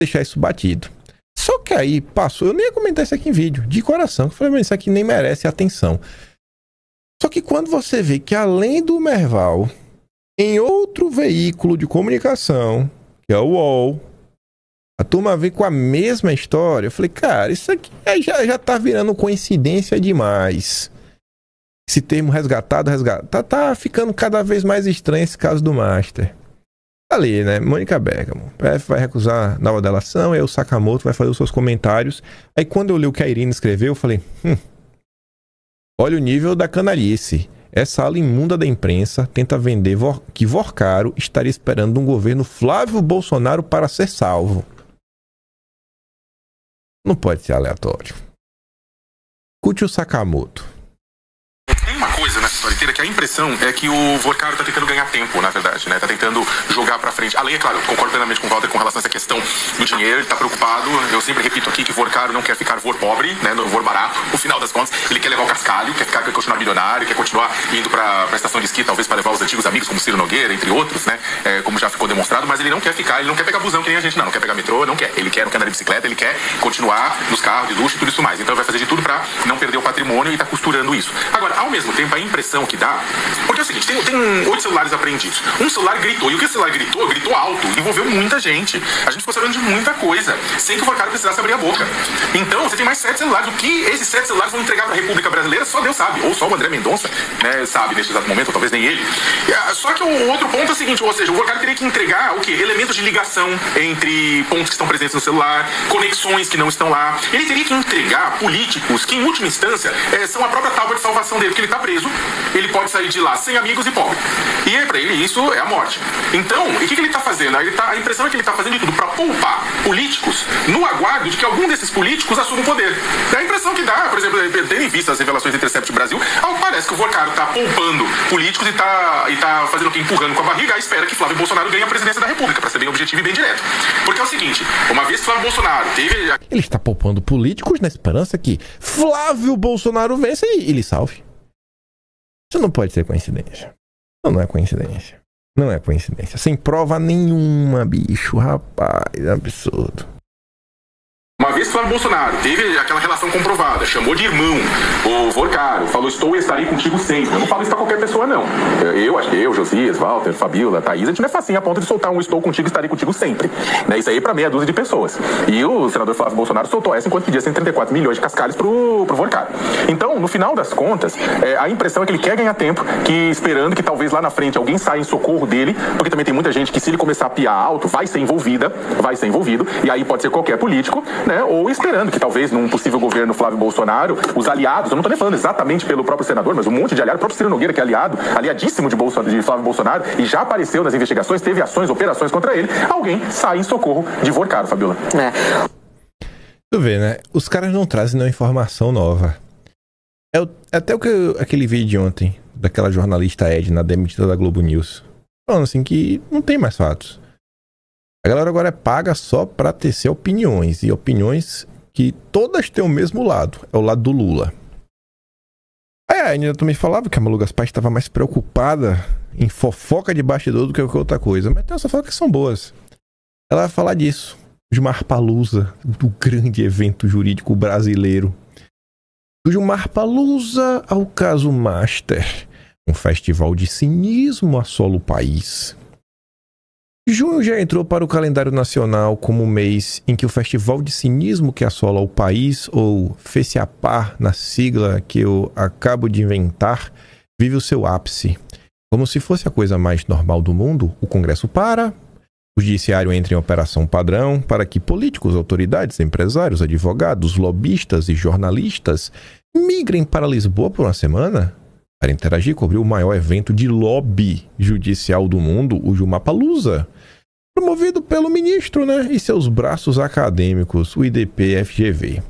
deixar isso batido. Só que aí passou, eu nem ia comentar isso aqui em vídeo, de coração, que eu falei, mas isso aqui nem merece atenção. Só que quando você vê que além do Merval, em outro veículo de comunicação, que é o UOL, a turma vem com a mesma história, eu falei, cara, isso aqui já tá virando coincidência demais. Esse termo resgatado, tá ficando cada vez mais estranho esse caso do Master. Ali, né? Mônica Bergamo. O PF vai recusar nova delação, aí o Sakamoto vai fazer os seus comentários. Aí quando eu li o que a Irina escreveu, eu falei, olha o nível da canalice. Essa ala imunda da imprensa tenta vender que Vorcaro estaria esperando um governo Flávio Bolsonaro para ser salvo. Não pode ser aleatório. Escute o Sakamoto. Tem uma coisa nessa história inteira que a impressão é que o Vorcaro tá tentando ganhar tempo, na verdade, né? Tá tentando jogar pra frente. Além, é claro, eu concordo plenamente com o Walter com relação a essa questão do dinheiro, ele tá preocupado. Eu sempre repito aqui que Vorcaro não quer ficar vor pobre, né? No vor barato. No final das contas, ele quer levar o cascalho, quer continuar bilionário, quer continuar indo pra estação de esqui, talvez para levar os antigos amigos, como Ciro Nogueira, entre outros, né? Como já ficou demonstrado, mas ele não quer ficar, ele não quer pegar busão que nem a gente, não quer pegar metrô, não quer. Ele quer andar de bicicleta, ele quer continuar nos carros de luxo e tudo isso mais. Então ele vai fazer de tudo pra não perder o patrimônio e tá costurando isso. Agora, ao mesmo tempo, a impressão que dá, porque é o seguinte, tem 8 celulares apreendidos. Um celular gritou, e o que o celular gritou alto, envolveu muita gente. A gente ficou sabendo de muita coisa, sem que o Vorcaro precisasse abrir a boca. Então, você tem mais 7 celulares. O que esses 7 celulares vão entregar para a República Brasileira, só Deus sabe. Ou só o André Mendonça, né, sabe neste exato momento, ou talvez nem ele. Só que o outro ponto é o seguinte, ou seja, o Vorcaro teria que entregar o quê? Elementos de ligação entre pontos que estão presentes no celular, conexões que não estão lá. Ele teria que entregar políticos que, em última instância, são a própria tábua de salvação dele, porque ele está preso, ele pode sair de lá sem amigos e pobre. E para ele isso é a morte. Então, o que ele está fazendo? A impressão é que ele está fazendo de tudo para poupar políticos no aguardo de que algum desses políticos assuma o poder. É a impressão que dá, por exemplo, tendo em vista as revelações do Intercept Brasil, parece que o Vorcaro está poupando políticos e tá fazendo o que? Empurrando com a barriga, espera que Flávio Bolsonaro ganhe a presidência da República, para ser bem objetivo e bem direto. Porque é o seguinte, uma vez que Flávio Bolsonaro teve... Ele está poupando políticos na esperança que Flávio Bolsonaro vença e ele salve. Isso não pode ser coincidência. Não é coincidência. Não é coincidência. Sem prova nenhuma, bicho. Rapaz, é absurdo. Uma vez Flávio Bolsonaro teve aquela relação comprovada, chamou de irmão o Vorcaro, falou, estou e estarei contigo sempre. Eu não falo isso pra qualquer pessoa, não. Eu, Josias, Walter, Fabiola, Thaís, a gente não é facinho a ponto de soltar um estou contigo e estarei contigo sempre. Né? Isso aí pra meia dúzia de pessoas. E o senador Flávio Bolsonaro soltou essa enquanto pedia 134 milhões de cascalhos pro Vorcaro. Então, no final das contas, a impressão é que ele quer ganhar tempo, que esperando que talvez lá na frente alguém saia em socorro dele, porque também tem muita gente que se ele começar a piar alto, vai ser envolvido, e aí pode ser qualquer político, né? Ou esperando que talvez num possível governo Flávio Bolsonaro, os aliados, eu não estou nem falando exatamente pelo próprio senador, mas um monte de aliado, o próprio Ciro Nogueira, que é aliadíssimo de Flávio Bolsonaro, e já apareceu nas investigações, teve ações, operações contra ele, alguém sai em socorro de Vorcaro, Fabiola. Tu vê, né? Os caras não trazem nenhuma informação nova. Até aquele vídeo de ontem, daquela jornalista Edna, demitida da Globo News, falando assim que não tem mais fatos. A galera agora é paga só pra tecer opiniões. E opiniões que todas têm o mesmo lado. É o lado do Lula. Aí a Aninha também falava que a Malu Gaspar estava mais preocupada em fofoca de bastidor do que qualquer outra coisa. Mas tem umas fofocas que são boas. Ela vai falar disso. Gilmar Palusa, do grande evento jurídico brasileiro. Do Gilmar Palusa ao caso Master. Um festival de cinismo assola o país. Junho já entrou para o calendário nacional como o mês em que o festival de cinismo que assola o país, ou FECIAPAR, na sigla que eu acabo de inventar, vive o seu ápice. Como se fosse a coisa mais normal do mundo, o Congresso para, o Judiciário entra em operação padrão para que políticos, autoridades, empresários, advogados, lobistas e jornalistas migrem para Lisboa por uma semana para interagir e cobrir o maior evento de lobby judicial do mundo, o Gilmapalooza, promovido pelo ministro, né, e seus braços acadêmicos, o IDP-FGV.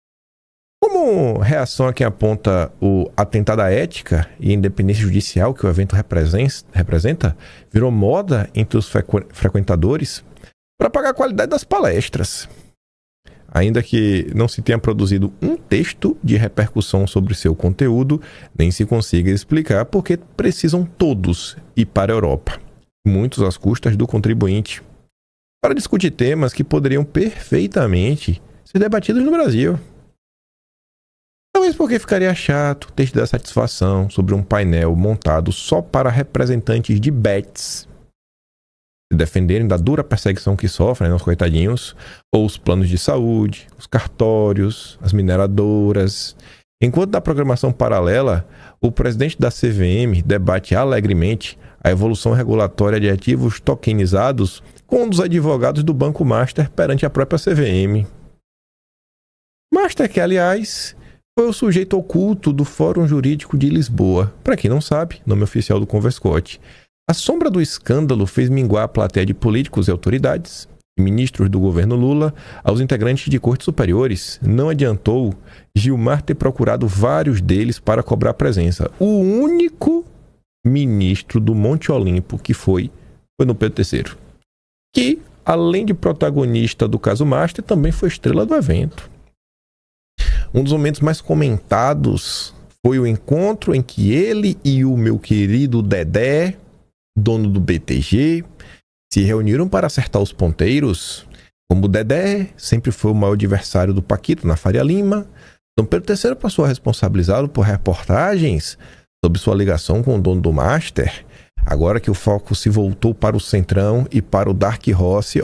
Como reação a quem aponta o atentado à ética e independência judicial que o evento representa, virou moda entre os frequentadores para pagar a qualidade das palestras. Ainda que não se tenha produzido um texto de repercussão sobre seu conteúdo, nem se consiga explicar porque precisam todos ir para a Europa, muitos às custas do contribuinte. para discutir temas que poderiam perfeitamente ser debatidos no Brasil. Talvez porque ficaria chato ter de dar satisfação sobre um painel montado só para representantes de bets se defenderem da dura perseguição que sofrem, né, os coitadinhos, ou os planos de saúde, os cartórios, as mineradoras. Enquanto na programação paralela, o presidente da CVM debate alegremente a evolução regulatória de ativos tokenizados com um dos advogados do Banco Master perante a própria CVM. Master que, aliás, foi o sujeito oculto do Fórum Jurídico de Lisboa. Para quem não sabe, nome oficial do Converscote. A sombra do escândalo fez minguar a plateia de políticos e autoridades, ministros do governo Lula, aos integrantes de cortes superiores. Não adiantou Gilmar ter procurado vários deles para cobrar presença. O único ministro do Monte Olimpo que foi no Pedro III. Que, além de protagonista do caso Master, também foi estrela do evento. Um dos momentos mais comentados foi o encontro em que ele e o meu querido Dedé, dono do BTG, se reuniram para acertar os ponteiros. Como o Dedé sempre foi o maior adversário do Paquito na Faria Lima, Dom Pedro III passou a responsabilizá-lo por reportagens sobre sua ligação com o dono do Master. Agora que o foco se voltou para o Centrão e para o Dark Rossi,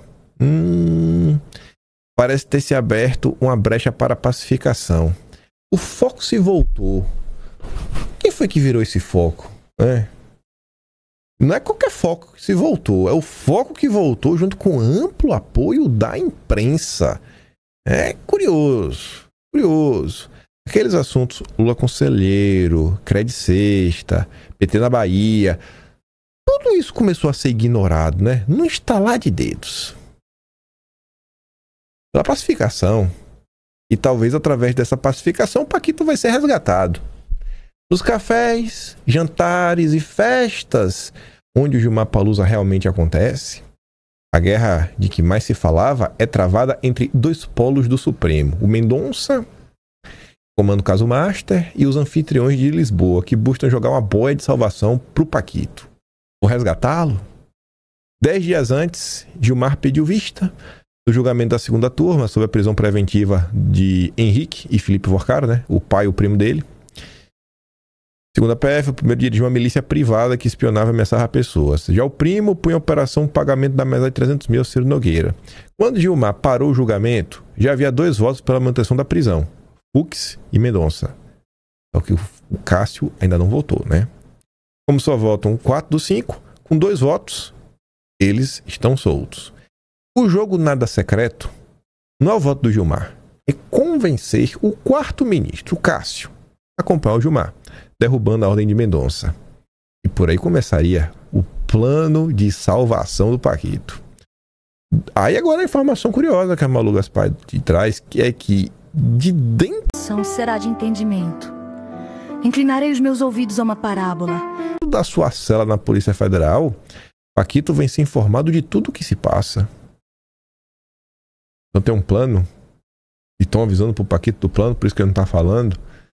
parece ter se aberto uma brecha para a pacificação. O foco se voltou. Quem foi que virou esse foco? Não é qualquer foco que se voltou, é o foco que voltou junto com amplo apoio da imprensa. É curioso. Aqueles assuntos Lula Conselheiro, Cred Sexta, PT na Bahia, tudo isso começou a ser ignorado, né? Num estalar de dedos. Pela pacificação. E talvez através dessa pacificação o Paquito vai ser resgatado. Nos cafés, jantares e festas onde o Gilmar Palusa realmente acontece, a guerra de que mais se falava é travada entre dois polos do Supremo. O Mendonça, comando o caso Master, e os anfitriões de Lisboa, que buscam jogar uma boia de salvação pro Paquito. Vou resgatá-lo? 10 dias antes, Gilmar pediu vista do julgamento da segunda turma sobre a prisão preventiva de Henrique e Felipe Vorcaro, né? O pai e o primo dele. Segundo a PF, o primeiro dia de uma milícia privada que espionava e ameaçava pessoas. Já o primo punha em operação o pagamento da mesa de 300 mil ao Ciro Nogueira. Quando Gilmar parou o julgamento, já havia 2 votos pela manutenção da prisão. Fux e Mendonça. Só que o Cássio ainda não votou, né? Como só votam 4 dos 5, com 2 votos, eles estão soltos. O jogo nada secreto não é o voto do Gilmar. É convencer o 4º ministro, o Cássio, a acompanhar o Gilmar, derrubando a ordem de Mendonça. E por aí começaria o plano de salvação do Paquito. Aí agora a informação curiosa que a Malu Gaspar traz, que é que de dentro será de entendimento. Inclinarei os meus ouvidos a uma parábola. Da sua cela na Polícia Federal, Paquito vem ser informado de tudo o que se passa. Então tem um plano, e estão avisando pro Paquito do plano, por isso que ele não tá falando.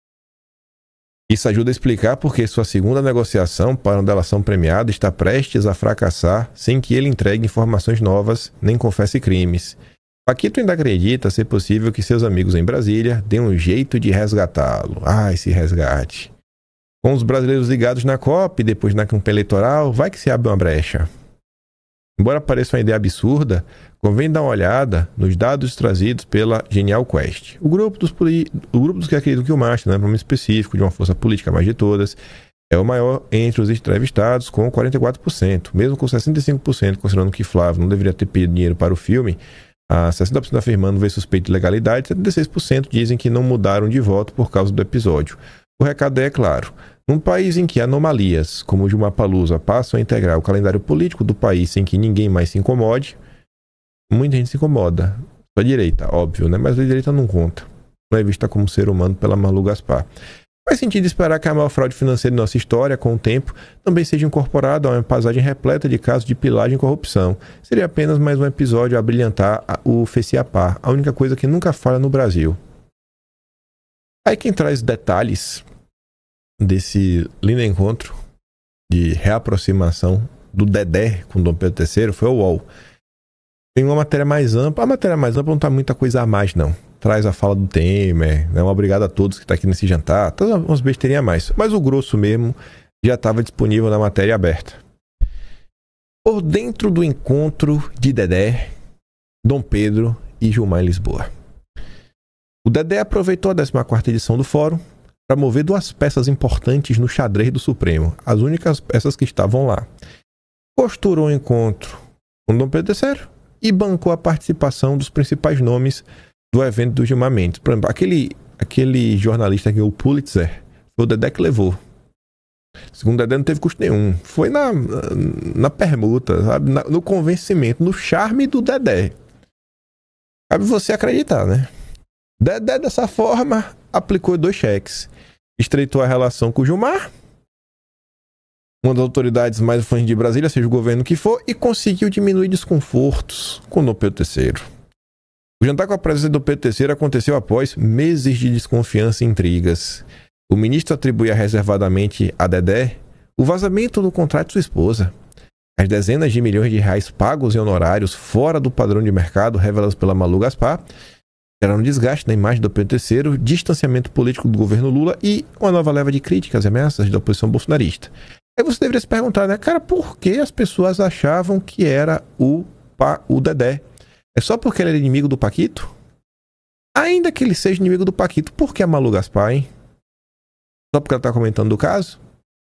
Isso ajuda a explicar porque sua segunda negociação para uma delação premiada está prestes a fracassar sem que ele entregue informações novas nem confesse crimes. Paquito ainda acredita ser possível que seus amigos em Brasília deem um jeito de resgatá-lo. Esse resgate. Com os brasileiros ligados na COP e depois na campanha eleitoral, vai que se abre uma brecha. Embora pareça uma ideia absurda, convém dar uma olhada nos dados trazidos pela Genial Quest. O grupo dos que acreditam que o Master, não é um nome específico de uma força política mais de todas, é o maior entre os entrevistados, com 44%. Mesmo com 65%, considerando que Flávio não deveria ter pedido dinheiro para o filme, a 60% afirmando ver suspeito de legalidade, 76% dizem que não mudaram de voto por causa do episódio. O recado é claro. Num país em que anomalias, como o Gilmar Palusa, passam a integrar o calendário político do país sem que ninguém mais se incomode, muita gente se incomoda. A direita, óbvio, né? Mas a direita não conta. Não é vista como ser humano pela Malu Gaspar. Faz sentido esperar que a maior fraude financeira de nossa história, com o tempo, também seja incorporada a uma paisagem repleta de casos de pilagem e corrupção. Seria apenas mais um episódio a brilhantar o FECIAPAR, a única coisa que nunca falha no Brasil. Aí quem traz detalhes desse lindo encontro de reaproximação do Dedé com Dom Pedro III foi o UOL. Tem uma matéria mais ampla. A matéria mais ampla não tá muita coisa a mais, não. Traz a fala do Temer, né? Um obrigado a todos que estão aqui nesse jantar. Todas umas besteirinhas a mais. Mas o grosso mesmo já estava disponível na matéria aberta. Por dentro do encontro de Dedé, Dom Pedro e Gilmar em Lisboa. O Dedé aproveitou a 14ª edição do Fórum para mover 2 peças importantes no xadrez do Supremo. As únicas peças que estavam lá. Costurou o encontro com Dom Pedro III e bancou a participação dos principais nomes do evento do Gilmar Mendes. Por exemplo, aquele jornalista que ganhou o Pulitzer, foi o Dedé que levou. Segundo o Dedé, não teve custo nenhum. Foi na permuta, sabe? No convencimento, no charme do Dedé. Cabe você acreditar, né? Dedé, dessa forma, aplicou 2 cheques. Estreitou a relação com o Gilmar, uma das autoridades mais influentes de Brasília, seja o governo que for, e conseguiu diminuir desconfortos com Dom Pedro III. O jantar com a presença do Dom Pedro III aconteceu após meses de desconfiança e intrigas. O ministro atribuía reservadamente a Dedé o vazamento do contrato de sua esposa. As dezenas de milhões de reais pagos em honorários fora do padrão de mercado revelados pela Malu Gaspar geraram desgaste na imagem do Pedro III, distanciamento político do governo Lula e uma nova leva de críticas e ameaças da oposição bolsonarista. Aí você deveria se perguntar, né, cara, por que as pessoas achavam que era o Dedé? É só porque ele era inimigo do Paquito? Ainda que ele seja inimigo do Paquito, por que a Malu Gaspar, hein? Só porque ela está comentando do caso?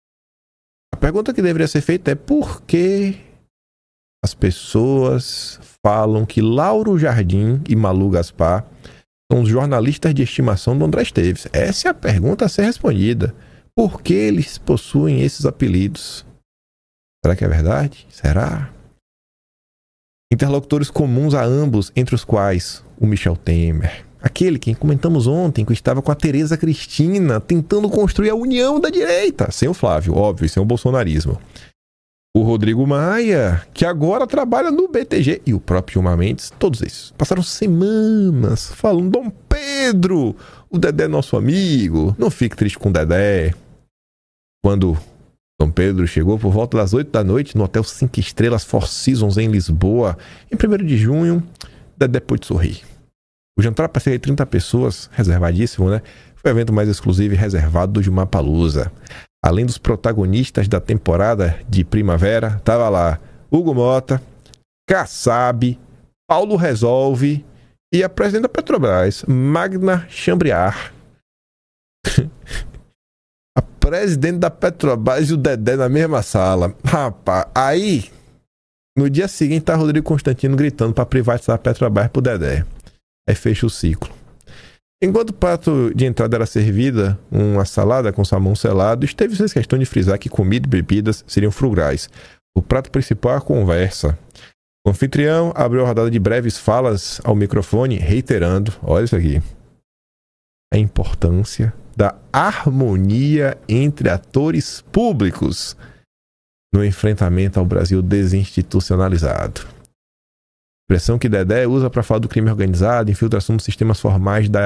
A pergunta que deveria ser feita é por que as pessoas falam que Lauro Jardim e Malu Gaspar são os jornalistas de estimação do André Esteves? Essa é a pergunta a ser respondida. Por que eles possuem esses apelidos? Será que é verdade? Será? Interlocutores comuns a ambos, entre os quais o Michel Temer, aquele que comentamos ontem, que estava com a Tereza Cristina tentando construir a união da direita, sem o Flávio, óbvio, sem o bolsonarismo. O Rodrigo Maia, que agora trabalha no BTG, e o próprio Gilmar Mendes, todos esses passaram semanas falando: Dom Pedro, o Dedé é nosso amigo, não fique triste com o Dedé. Quando Dom Pedro chegou por volta das 8 da noite no Hotel 5 Estrelas Four Seasons em Lisboa, em 1º de junho, Dedé pôde sorrir. O jantar para cerca de 30 pessoas, reservadíssimo, né? Foi o evento mais exclusivo e reservado do Gilmar Palusa. Além dos protagonistas da temporada de primavera, tava lá Hugo Mota, Kassab, Paulo Resolve e a presidente da Petrobras, Magna Chambriard. A presidente da Petrobras e o Dedé na mesma sala. Rapaz, aí no dia seguinte tá Rodrigo Constantino gritando para privatizar a Petrobras pro Dedé. Aí fecha o ciclo. Enquanto o prato de entrada era servida, uma salada com salmão selado, Esteves fez questão de frisar que comida e bebidas seriam frugais. O prato principal é a conversa. O anfitrião abriu a rodada de breves falas ao microfone, reiterando, olha isso aqui, a importância da harmonia entre atores públicos no enfrentamento ao Brasil desinstitucionalizado. Expressão que Dedé usa para falar do crime organizado, infiltração dos sistemas formais da